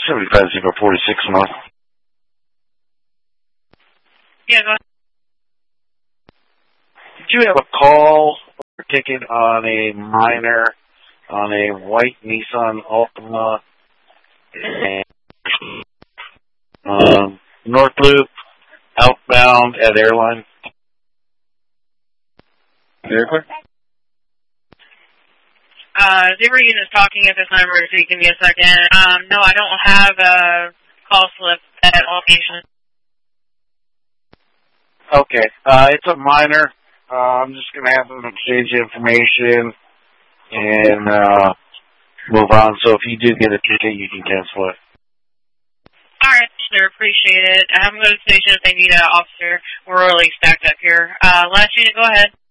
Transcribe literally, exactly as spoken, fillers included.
seventy-five zero forty-six North. Yeah, go ahead. Did you have a call or ticket on a minor on a white Nissan Altima and um, North Loop outbound at Airline? Very quick. Uh, zero unit is talking at this number, so you give me a second. Um, no, I don't have a call slip at that location. Okay, uh, it's a minor. Uh, I'm just going to have them exchange information and uh, move on. So if you do get a ticket, you can cancel it. All right, sir. Appreciate it. I'm going to the station if they need an officer. We're really stacked up here. Uh, last unit, go ahead.